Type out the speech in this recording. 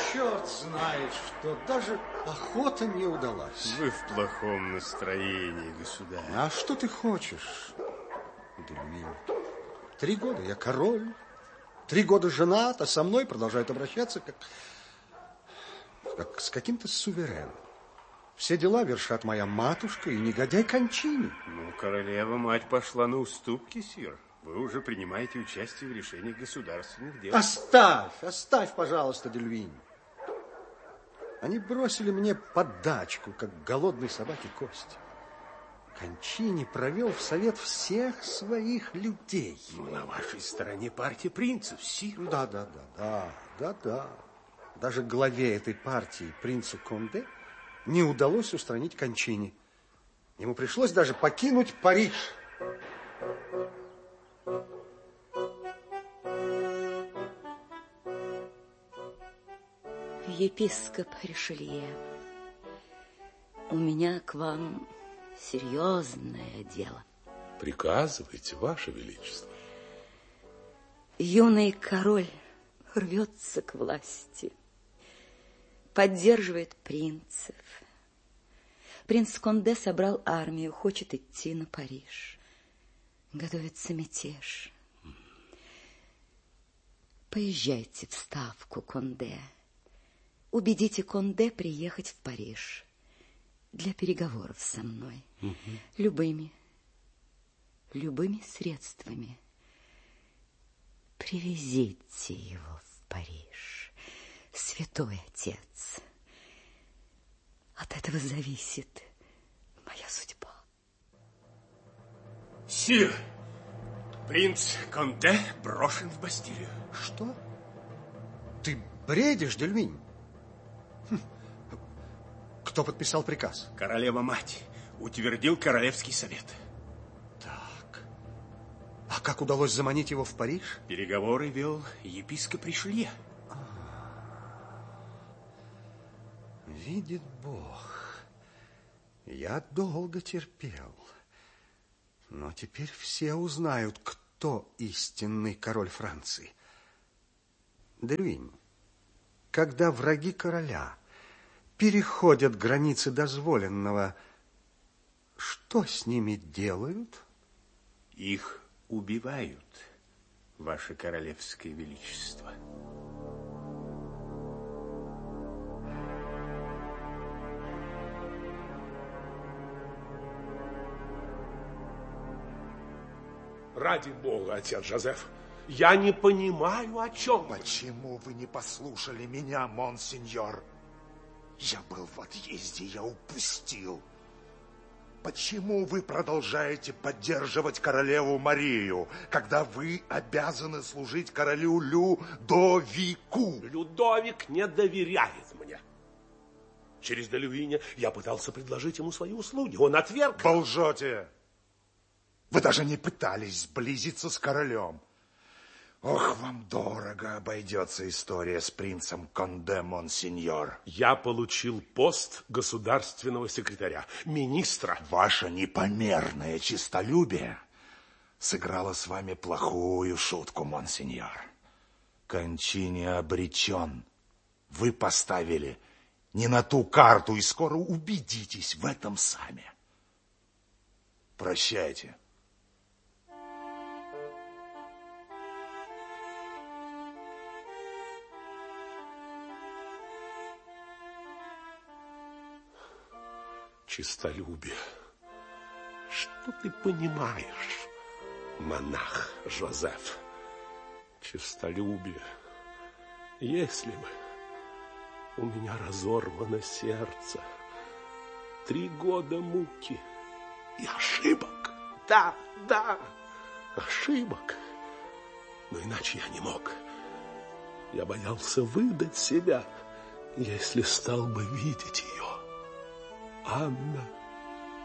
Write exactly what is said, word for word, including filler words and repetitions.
черт знает что, даже охота не удалась. Вы в плохом настроении, государь. А что ты хочешь, Дельвин? Три года я король, три года женат, а со мной продолжают обращаться как, как с каким-то сувереном. Все дела вершат моя матушка и негодяй Кончини. Ну, королева-мать пошла на уступки, сир. Вы уже принимаете участие в решениях государственных дел. Оставь, оставь, пожалуйста, Дельвин. Они бросили мне подачку, как голодной собаке кость. Кончини провел в совет всех своих людей. Ну, на вашей стороне партия принцев, сир. Да, да, да, да, да, да. Даже главе этой партии, принцу Конде, не удалось устранить Кончини. Ему пришлось даже покинуть Париж. Епископ Ришелье, у меня к вам серьезное дело. Приказывайте, Ваше Величество. Юный король рвется к власти, поддерживает принцев. Принц Конде собрал армию, хочет идти на Париж. Готовится мятеж. Поезжайте в ставку Конде. Убедите Конде приехать в Париж для переговоров со мной. Угу. Любыми, любыми средствами. Привезите его в Париж, святой отец. От этого зависит моя судьба. Сир, принц Конде брошен в Бастилию. Что? Ты бредишь, Дельвин? Хм. Кто подписал приказ? Королева-мать утвердил Королевский совет. Так. А как удалось заманить его в Париж? Переговоры вел епископ Ришелье. Видит Бог, я долго терпел. Но теперь все узнают, кто истинный король Франции. Дельвин, когда враги короля переходят границы дозволенного, что с ними делают? Их убивают, Ваше Королевское Величество. Ради бога, отец Жозеф, я не понимаю, о чем. Почему вы не послушали меня, монсеньор? Я был в отъезде, я упустил. Почему вы продолжаете поддерживать королеву Марию, когда вы обязаны служить королю Людовику? Людовик не доверяет мне. Через Делюиня я пытался предложить ему свои услуги. Он отверг. Вы лжете. Вы даже не пытались сблизиться с королем. Ох, вам дорого обойдется история с принцем Конде, монсеньор. Я получил пост государственного секретаря, министра. Ваше непомерное честолюбие сыграло с вами плохую шутку, монсеньор. Кончини обречен. Вы поставили не на ту карту, и скоро убедитесь в этом сами. Прощайте. Честолюбие. Что ты понимаешь, монах Жозеф? Честолюбие. Если бы у меня разорвано сердце, три года муки и ошибок. Да, да, ошибок. Но иначе я не мог. Я боялся выдать себя, если стал бы видеть ее. Анна